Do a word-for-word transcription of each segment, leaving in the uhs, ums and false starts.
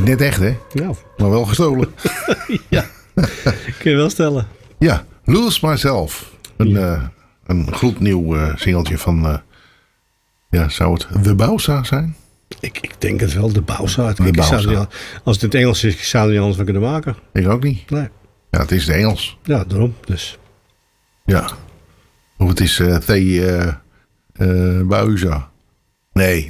net echt, hè? Ja. Maar wel gestolen. Ja, kun je wel stellen. Ja, Lose Myself. Een, Ja. uh, een gloednieuw uh, singeltje van... Uh, ja, zou het The Bausa zijn? Ik, ik denk het wel, de Bausa. De Bausa. Als het in het Engels is, ik zou er niet anders van kunnen maken. Ik ook niet. Nee. Ja, het is de Engels. Ja, daarom. Dus. Ja. Of het is uh, The uh, uh, Bausa. Nee.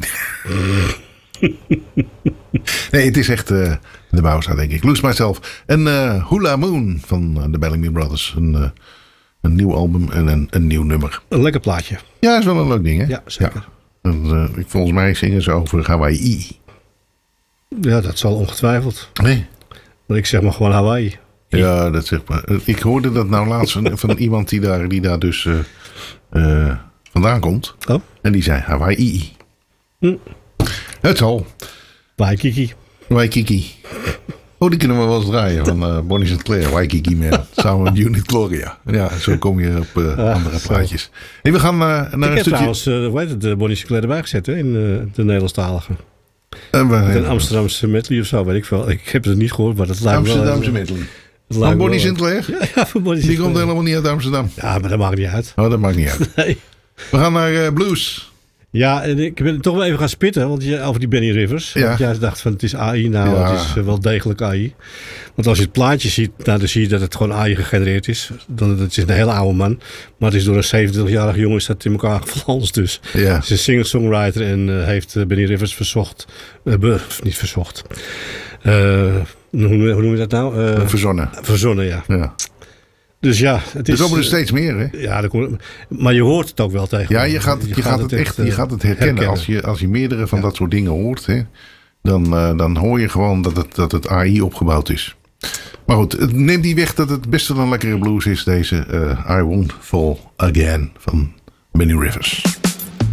Nee, het is echt uh, de Bausa, denk ik. Lose Myself. En uh, Hula Moon van uh, de Bellamy Brothers. Een, uh, een nieuw album en een, een nieuw nummer. Een lekker plaatje. Ja, is wel een leuk ding, hè? Ja, zeker. Ja. En, uh, volgens mij zingen ze over Hawaii. Ja, dat zal ongetwijfeld. Nee. Maar ik zeg maar gewoon Hawaii. Ja, dat zeg maar. Ik hoorde dat nou laatst van, van iemand die daar, die daar dus uh, uh, vandaan komt. Oh. En die zei Hawaii. Hm. Het zal. Waikiki. Waikiki. Oh, die kunnen we wel eens draaien van uh, Bonnie Saint Clair. Waikiki Man. Samen met Unit Gloria. Ja, zo kom je op uh, ah, andere zo. plaatjes. Hey, we gaan uh, naar ik een heb stukje... trouwens, uh, hoe heet het, de Bonnie Saint Clair erbij gezet, hè, in uh, de Nederlandstalige. Uh, we, Een Amsterdamse medley of zo, weet ik veel. Ik heb het niet gehoord, maar dat lijkt me wel... Amsterdamse medley. Het Van Bonnie Saint Clair? Ja, ja, van Bonnie Saint Die Clair. komt helemaal niet uit Amsterdam. Ja, maar dat maakt niet uit. Oh, dat maakt niet uit. Nee. We gaan naar uh, blues. Ja, en ik ben toch wel even gaan spitten want je, over die Benny Rivers. Ja. Want jij dacht van het is A I. Nou, Ja. het is uh, wel degelijk A I. Want als je het plaatje ziet, nou, dan zie je dat het gewoon A I gegenereerd is. Dan, het is een hele oude man. Maar het is door een zevenentwintigjarig jongen is dat in elkaar geflanst dus. Ja. Het is een singer-songwriter en uh, heeft uh, Benny Rivers verzocht. Uh, be, niet verzocht. Uh, hoe, hoe noem je dat nou? Uh, Verzonnen. verzonnen, ja. Ja. Dus ja, het Er is... komen er steeds meer, hè? Ja, er komt, maar je hoort het ook wel tegen. Ja, je gaat, je, je gaat het echt je gaat het herkennen. herkennen. Als, je, als je meerdere van Ja. dat soort dingen hoort, hè, dan, uh, dan hoor je gewoon dat het, dat het A I opgebouwd is. Maar goed, het neemt niet weg dat het best wel een lekkere blues is, deze uh, I Won't Fall Again van Benny Rivers.